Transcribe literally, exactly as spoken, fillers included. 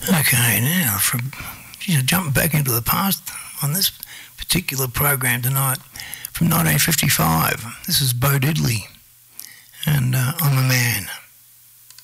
Okay, now from you know, jump back into the past on this particular program tonight from nineteen fifty-five. This is Bo Diddley and uh, I'm a Man.